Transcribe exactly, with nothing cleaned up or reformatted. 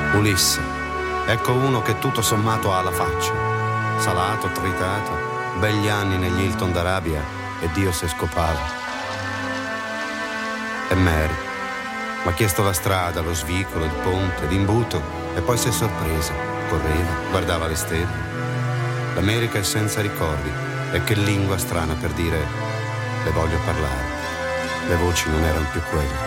Ulisse, ecco uno che tutto sommato ha la faccia. Salato, tritato, begli anni negli Hilton d'Arabia e Dio se scopava. E Mary m'ha chiesto la strada, lo svicolo, il ponte, l'imbuto e poi si è sorpresa, correva, guardava le stelle. L'America è senza ricordi e che lingua strana per dire le voglio parlare. Le voci non erano più quelle.